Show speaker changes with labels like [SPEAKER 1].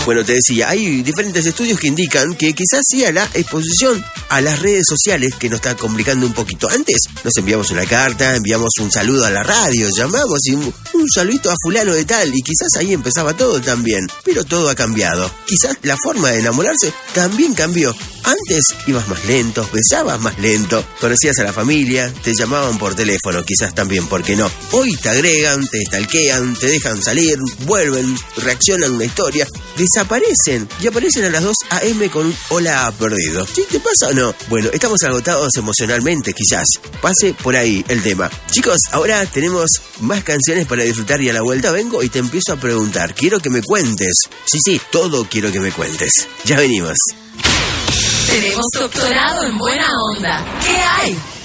[SPEAKER 1] Bueno, te decía, hay diferentes estudios que indican que quizás sea la exposición a las redes sociales que nos está complicando un poquito. Antes nos enviamos una carta, enviamos un saludo a la radio, llamamos y un saludito a fulano de tal, y quizás ahí empezaba todo también. Pero todo ha cambiado. Quizás la forma de enamorarse también cambió. Antes ibas más lento, besabas más lento, conocías a la familia, te llamaban por teléfono, quizás también, ¿por qué no? Hoy te agregan, te stalkean, te dejan salir, vuelven, reaccionan a una historia, desaparecen y aparecen a las 2 a.m. con un hola perdido. ¿Sí te pasa o no? Bueno, estamos agotados emocionalmente, quizás. Pase por ahí el tema. Chicos, ahora tenemos más canciones para disfrutar y a la vuelta vengo y te empiezo a preguntar. Quiero que me cuentes. Sí, todo quiero que me cuentes. Ya venimos.
[SPEAKER 2] Tenemos doctorado en buena onda. ¿Qué hay?